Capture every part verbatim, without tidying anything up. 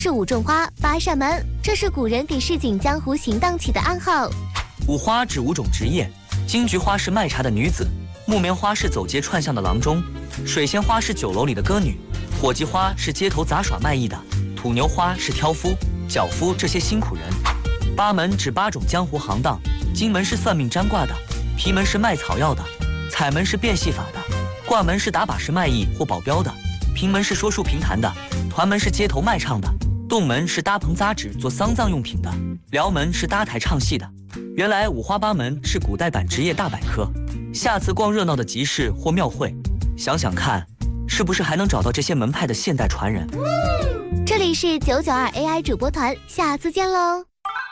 是五种花，八扇门，这是古人给市井江湖行当起的暗号。 五花指五种职业，金菊花是卖茶的女子，木棉花是走街串巷的郎中，水仙花是酒楼里的歌女，火鸡花是街头杂耍卖艺的，土牛花是挑夫、脚夫这些辛苦人。八门指八种江湖行当，金门是算命占卦的，皮门是卖草药的，彩门是变戏法的，挂门是打把式卖艺或保镖的，平门是说书评弹的，团门是街头卖唱的，洞门是搭棚扎纸做丧葬用品的，辽门是搭台唱戏的。原来五花八门是古代版职业大百科。下次逛热闹的集市或庙会，想想看，是不是还能找到这些门派的现代传人？ 这里是九九二 A I 主播团，下次见喽。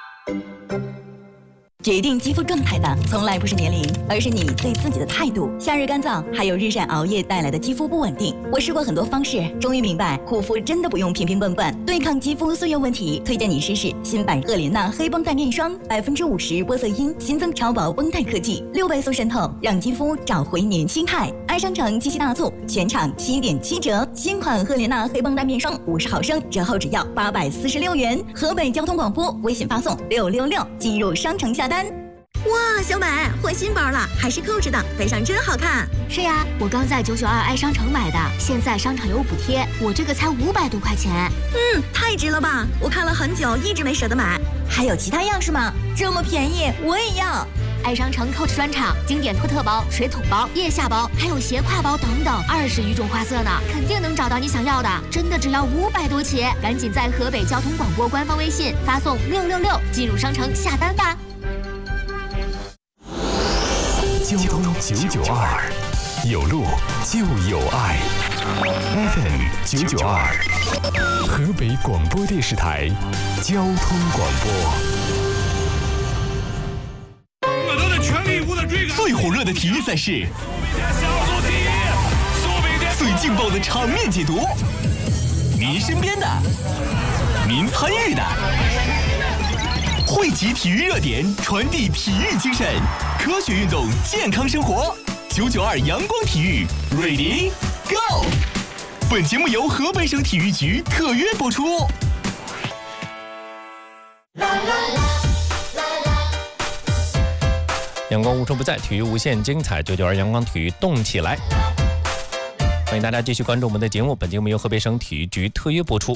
决定肌肤状态的从来不是年龄，而是你对自己的态度。夏日干燥，还有日晒熬夜带来的肌肤不稳定。我试过很多方式，终于明白护肤真的不用瓶瓶罐罐。对抗肌肤岁月问题，推荐你试试新版赫莲娜黑绷带面霜，百分之五十玻色因，新增超薄绷带科技，六倍速渗透，让肌肤找回年轻态。爱商城七夕大促，全场七点七折，新款赫莲娜黑绷带面霜五十毫升，折后只要八百四十六元。河北交通广播微信发送六六六，进入商城下单。 哇，小美换新包了，还是扣着的，背上真好看。 是呀，我刚在九九二爱商城买的，现在商场有补贴，我这个才五百多块钱。 嗯，太值了吧！我看了很久，一直没舍得买。 还有其他样式吗？这么便宜，我也要。 爱商城 Coach 专场，经典托特包、水桶包、腋下包，还有斜挎包等等，二十余种花色呢，肯定能找到你想要的。真的只要五百多起，赶紧在河北交通广播官方微信发送六六六，进入商城下单吧。 交通九九二，有路就有爱。F M 九九二，河北广播电视台交通广播。 我都在全力以赴的追赶。 最火热的体育赛事，最劲爆的场面解读，您身边的，您参与的。汇集体育热点，传递体育精神，科学运动，健康生活。九九二阳光体育 ，Ready Go！ 本节目由河北省体育局特约播出。 阳光无处不在，体育无限精彩。九九二阳光体育动起来！欢迎大家继续关注我们的节目。本节目由河北省体育局特约播出。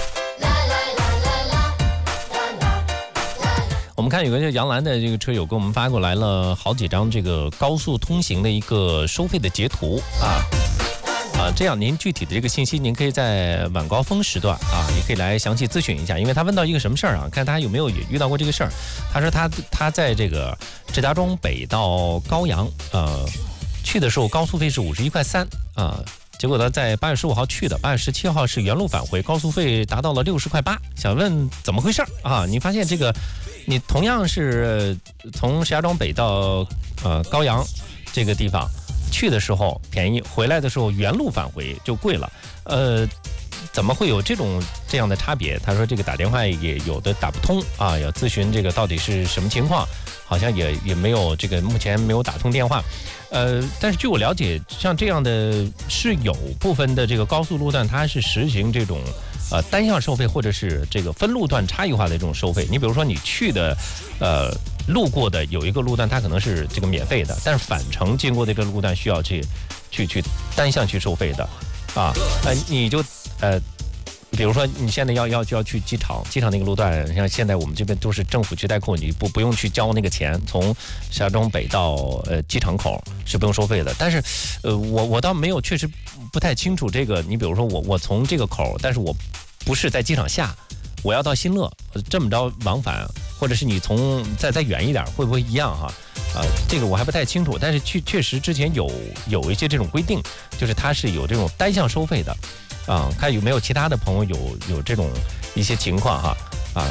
我们看有个叫杨澜的这个车友给我们发过来了好几张这个高速通行的一个收费的截图啊啊，这样您具体的这个信息您可以在晚高峰时段啊，也可以来详细咨询一下，因为他问到一个什么事儿啊，看他有没有也遇到过这个事儿。他说他他在这个石家庄北到高阳呃去的时候高速费是五十一块三啊。结果呢，在八月十五号去的，八月十七号是原路返回，高速费达到了六十块八。想问怎么回事啊？你发现这个，你同样是从石家庄北到呃高阳这个地方去的时候便宜，回来的时候原路返回就贵了，呃。怎么会有这种这样的差别？他说这个打电话也有的打不通啊，要咨询这个到底是什么情况，好像也也没有这个目前没有打通电话。呃，但是据我了解，像这样的是有部分的这个高速路段，它是实行这种呃单向收费，或者是这个分路段差异化的这种收费。你比如说你去的呃路过的有一个路段，它可能是这个免费的，但是返程经过的这个路段需要去去去单向去收费的啊，呃你就。呃，比如说你现在要要就要去机场，机场那个路段，像现在我们这边都是政府去代扣，你不不用去交那个钱，从石家庄北到呃机场口是不用收费的。但是，呃，我我倒没有确实不太清楚这个。你比如说我我从这个口，但是我不是在机场下，我要到新乐，这么着往返，或者是你从再再远一点，会不会一样哈？啊、呃，这个我还不太清楚。但是确确实之前有有一些这种规定，就是它是有这种单向收费的。啊，看有没有其他的朋友有有这种一些情况哈啊，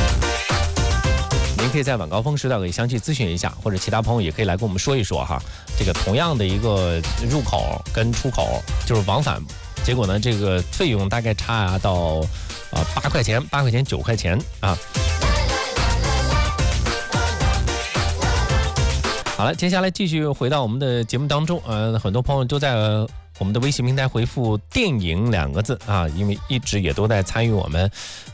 您可以在晚高峰时段给详细咨询一下，或者其他朋友也可以来跟我们说一说哈。这个同样的一个入口跟出口就是往返，结果呢这个费用大概差到啊八块钱、八块钱、九块钱啊。好了，接下来继续回到我们的节目当中，呃，很多朋友都在。我们的微信平台回复电影两个字啊，因为一直也都在参与我们